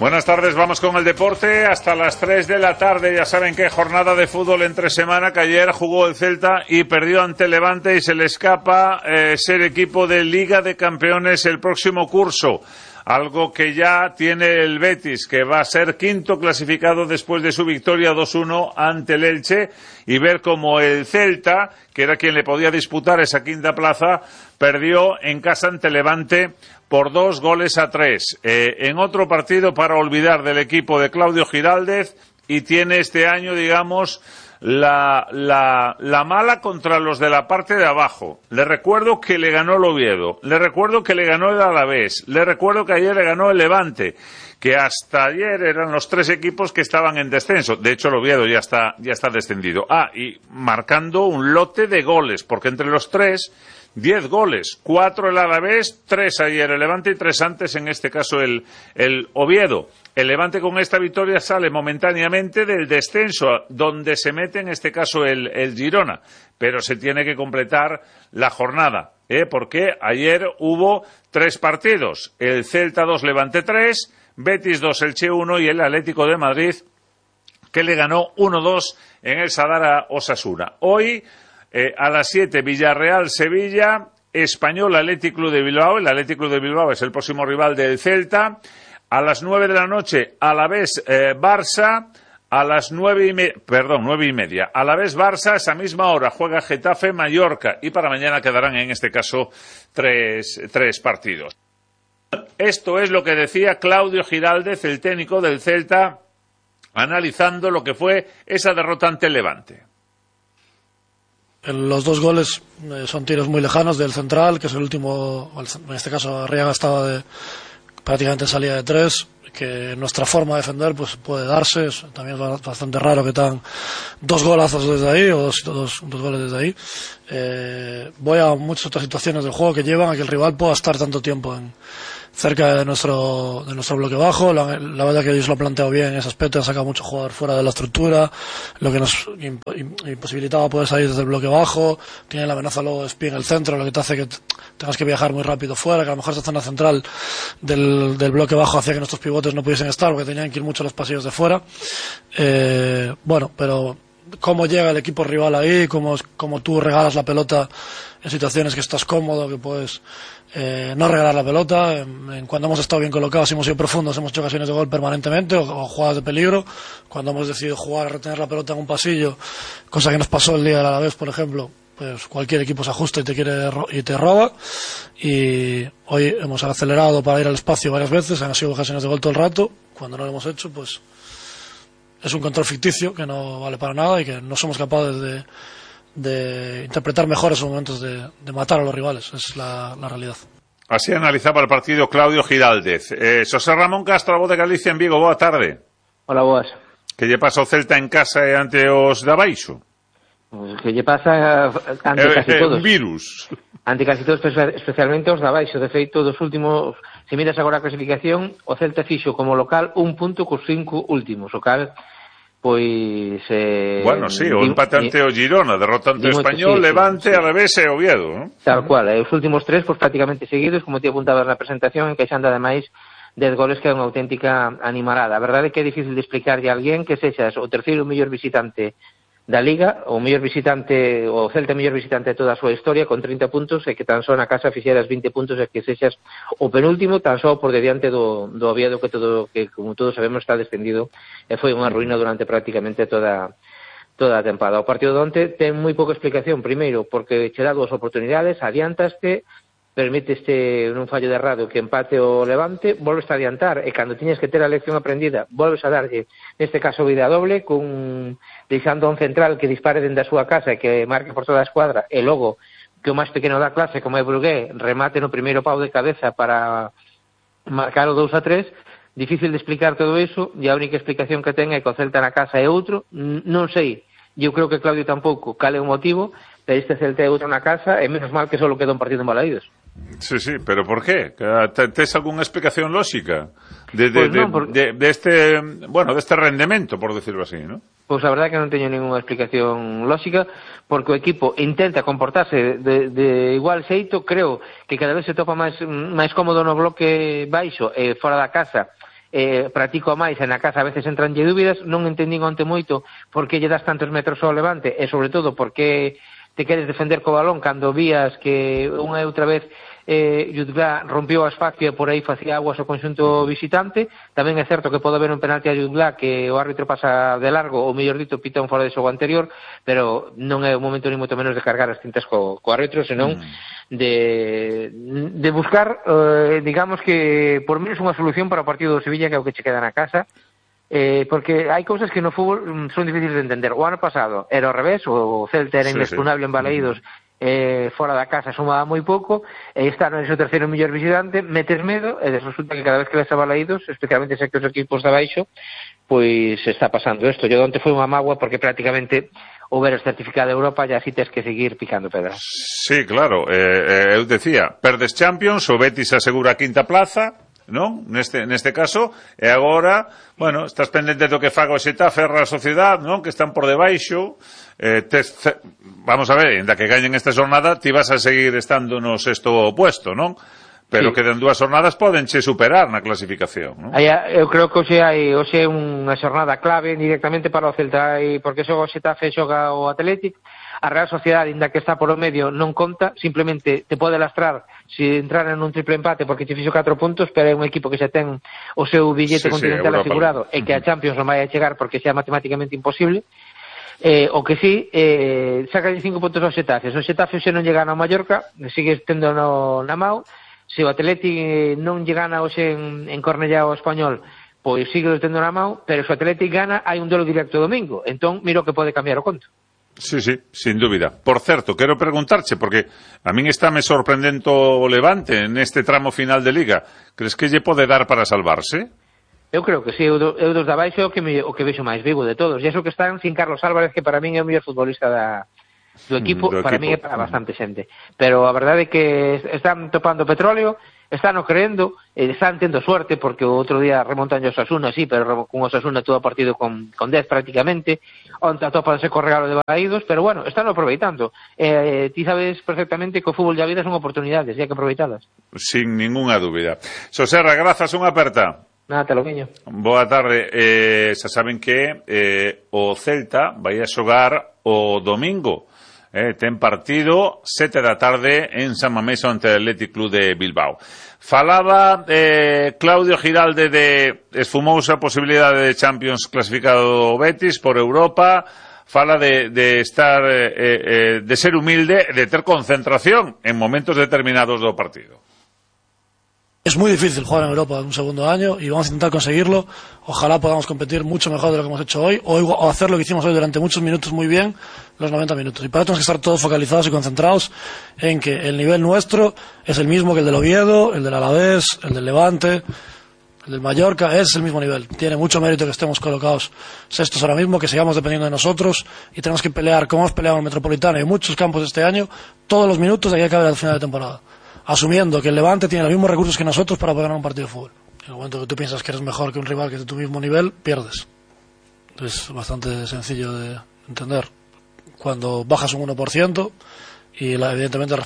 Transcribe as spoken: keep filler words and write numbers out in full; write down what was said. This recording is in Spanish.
Buenas tardes, vamos con el deporte hasta las tres de la tarde. Ya saben que jornada de fútbol entre semana, que ayer jugó el Celta y perdió ante Levante y se le escapa eh, ser equipo de Liga de Campeones el próximo curso. Algo que ya tiene el Betis, que va a ser quinto clasificado después de su victoria dos uno ante el Elche, y ver cómo el Celta, que era quien le podía disputar esa quinta plaza, perdió en casa ante Levante por dos goles a tres. Eh, en otro partido para olvidar del equipo de Claudio Giraldez, y tiene este año, digamos, la, la, la mala contra los de la parte de abajo. Le recuerdo que le ganó el Oviedo, le recuerdo que le ganó el Alavés, le recuerdo que ayer le ganó el Levante, que hasta ayer eran los tres equipos que estaban en descenso. De hecho, el Oviedo ya está, ya está descendido. Ah, y marcando un lote de goles, porque entre los tres, diez goles, cuatro el Alavés, tres ayer el Levante y tres antes, en este caso el, el Oviedo. El Levante con esta victoria sale momentáneamente del descenso, donde se mete en este caso el, el Girona, pero se tiene que completar la jornada, ¿eh? Porque ayer hubo tres partidos, el Celta dos, Levante tres, Betis dos, Elche uno y el Atlético de Madrid, que le ganó uno dos en el Sadar Osasuna. Hoy, eh, a las siete, Villarreal-Sevilla, Español Athletic Club de Bilbao. El Athletic Club de Bilbao es el próximo rival del Celta. A las nueve de la noche, Alavés eh, Barça. A las nueve y media, perdón, nueve y media. Alavés Barça, esa misma hora juega Getafe Mallorca. Y para mañana quedarán en este caso tres, tres partidos. Esto es lo que decía Claudio Giraldez, el técnico del Celta, analizando lo que fue esa derrota ante el Levante. Los dos goles eh, son tiros muy lejanos del central, que es el último, en este caso Arriaga estaba de, prácticamente salía de tres, que nuestra forma de defender pues puede darse. También es bastante raro que tan dos golazos desde ahí o dos, dos, dos goles desde ahí. Eh, voy a muchas otras situaciones del juego que llevan a que el rival pueda estar tanto tiempo en cerca de nuestro de nuestro bloque bajo. La, la verdad que ellos lo han planteado bien en ese aspecto, han sacado mucho jugador fuera de la estructura, lo que nos imp, imposibilitaba poder salir desde el bloque bajo. Tiene la amenaza luego de Spi en el centro, lo que te hace que tengas que viajar muy rápido fuera, que a lo mejor esa zona central del, del bloque bajo hacía que nuestros pivotes no pudiesen estar porque tenían que ir mucho a los pasillos de fuera. Eh, bueno, pero cómo llega el equipo rival ahí, cómo, cómo tú regalas la pelota en situaciones que estás cómodo, que puedes eh, no regalar la pelota. En, en cuando hemos estado bien colocados y hemos sido profundos, hemos hecho ocasiones de gol permanentemente o, o jugadas de peligro. Cuando hemos decidido jugar a retener la pelota en un pasillo, cosa que nos pasó el día del Alavés, por ejemplo, pues cualquier equipo se ajusta y te quiere y te roba. Y hoy hemos acelerado para ir al espacio varias veces, han sido ocasiones de gol todo el rato. Cuando no lo hemos hecho, pues es un control ficticio que no vale para nada y que no somos capaces de, de interpretar mejor esos momentos de, de matar a los rivales. Es la, la realidad. Así analizaba el partido Claudio Giraldez. Eh, José Ramón Castro, a voz de Galicia en Vigo. Boa tarde. Hola, boas. Que lle pasa o Celta en casa e ante os de abaixo? Pues que lle pasa ante eh, casi eh, todos. Un virus. Ante casi todos, especialmente os de abaixo. De feito, dos últimos, se miras agora a clasificación, o Celta fixo como local un punto cos cinco últimos, o cal pois eh, bueno, sí, o empate ante o Girona, derrota ante o Español, sí, Levante, sí, sí. Alavés e Oviedo, ¿no? Tal cual, eh, os últimos tres pois prácticamente seguidos, como te apuntaba na presentación, encaixando ademais dez goles, que é unha auténtica animalada. A verdade é que é difícil de explicarlle a alguén que sexas o terceiro mellor visitante da Liga, o mellor visitante, o Celta mellor visitante de toda a súa historia, con trinta puntos, e que tan só na casa fixeras vinte puntos, e que sexas o penúltimo tan só por diante do, do Oviedo, que todo, que como todos sabemos está descendido, e foi unha ruína durante prácticamente toda toda a tempada. O partido de onte ten moi pouca explicación, primeiro, porque che dá dúas oportunidades, adiantaste, permiteste nun fallo de errado que empate o Levante, volves a adiantar, e cando tiñas que ter a lección aprendida, volves a darlle, neste caso, vida doble, cun deixando un central que dispare dende a súa casa e que marque por toda a escuadra, e logo que o máis pequeno da clase, como é Brugué, remate no primeiro pau de cabeza para marcar o dous a tres. Difícil de explicar todo iso, e a única explicación que ten é que o Celta na casa é outro. Non sei, eu creo que Claudio tampouco cale o motivo, pero este Celta é outro na casa, e menos mal que só queda un partido en Balaídos. Sí, sí, pero ¿por qué? ¿Tes alguna explicación lógica de, de, pues no, por... de, de, de este, bueno, de este rendemento, por decirlo así, ¿no? Pois a verdade é que non teño ninguna explicación lógica, porque o equipo intenta comportarse de, de igual xeito. Creo que cada vez se topa máis máis cómodo no bloque baixo e fora da casa, eh, practico máis e na casa a veces entran lle dúbidas. Non entendín onte moito por que lle das tantos metros ao Levante e sobre todo por que te queres defender co balón cando vías que unha e outra vez eh, Jutgla rompió o espacio e por aí facía aguas o conxunto visitante. Tamén é certo que pode haber un penalti a Jutgla que o árbitro pasa de largo, ou mellor dito, pita un fora de xogo anterior, pero non é o momento ni moito menos de cargar as tintas co, co árbitro, senón mm. de, de buscar, eh, digamos que por menos unha solución para o partido do Sevilla, que é o que che queda na casa. Eh, porque hai cousas que no fútbol son difíciles de entender. O ano pasado era ao revés, o Celta era inexpugnable sí, sí. en Balaídos, eh, fora da casa sumaba moi pouco, e está no seu terceiro mellor visitante, metes medo, e resulta que cada vez que ves a Balaídos, especialmente se que os equipos de abaixo, pois está pasando isto. Yo onte foi unha mágoa porque prácticamente o ver o certificado de Europa e así tes que seguir picando pedras. Sí, claro, eh, eh, eu decía, perdes Champions, o Betis asegura a quinta plaza, non? Neste, neste caso, e agora, bueno, estás pendente do que faga o Xetafe, a Real Sociedade, non? Que están por debaixo, eh, te, te, vamos a ver, ainda que gañen esta jornada, ti vas a seguir estando no sexto puesto, non? Pero sí. Que en dúas jornadas podenche superar na clasificación, non? Aí, eu creo que hoxe hai hoxe unha xornada clave directamente para o Celta, porque xoga o Xetafe, xoga o Athletic. A Real Sociedade, ainda que está polo medio, non conta, simplemente te pode lastrar se entrar en un triple empate porque te fixo catro puntos, pero é un equipo que xa ten o seu billete sí, continental sí, asegurado e que a Champions non vai a chegar porque xa é matemáticamente imposible. Eh, o que sí, eh, saca cinco puntos ao Xetafe. Se o Xetafe xe non lle gana ao Mallorca, sigue tendo no, na mão. Se o Athletic non lle gana hoxe en, en Cornellá ao Español, pois sigue tendo na mão, pero se o Athletic gana, hai un duelo directo domingo. Entón, miro que pode cambiar o conto. Sí, sí, sin dúbida. Por certo, quero preguntarche, porque a min está me sorprendendo o Levante neste tramo final de Liga. Crees que lle pode dar para salvarse? Eu creo que sí, eu, do, eu dos de abaixo o que, me, o que vexo máis vivo de todos. E iso que están sin Carlos Álvarez, que para min é o mellor futbolista da, do equipo, do para equipo. Min é para bastante xente. Pero a verdade é que están topando petróleo, están o creendo, e están tendo suerte, porque o outro día remontan o Osasuna, sí, pero con Osasuna todo o partido con, con dez prácticamente, onde atopanse co regalo de Balaídos, pero bueno, están aproveitando. Eh, ti sabes perfectamente que o fútbol da vida son oportunidades, e hai que aproveitalas. Sin ninguna dúbida. Soserra, grazas, unha aperta. Nada, te lo guiño. Boa tarde. Eh, xa saben que eh, o Celta vai a xogar o domingo. Eh, ten partido sete da tarde en San Mamés ante o Athletic Club de Bilbao. Falaba eh, Claudio Giralde de esfumosa posibilidade de Champions clasificado o Betis por Europa. Fala de, de estar eh, eh, de ser humilde, de ter concentración en momentos determinados do partido. Es muy difícil jugar en Europa en un segundo año y vamos a intentar conseguirlo. Ojalá podamos competir mucho mejor de lo que hemos hecho hoy o, o hacer lo que hicimos hoy durante muchos minutos muy bien, los noventa minutos. Y para eso tenemos que estar todos focalizados y concentrados en que el nivel nuestro es el mismo que el del Oviedo, el del Alavés, el del Levante, el del Mallorca, es el mismo nivel. Tiene mucho mérito que estemos colocados sextos ahora mismo, que sigamos dependiendo de nosotros y tenemos que pelear como hemos peleado en el Metropolitano y en muchos campos de este año, todos los minutos de aquí a acabar el final de temporada. Asumiendo que el Levante tiene los mismos recursos que nosotros para poder ganar un partido de fútbol. En el momento que tú piensas que eres mejor que un rival que es de tu mismo nivel, pierdes. Es bastante sencillo de entender. Cuando bajas un uno por ciento y la, evidentemente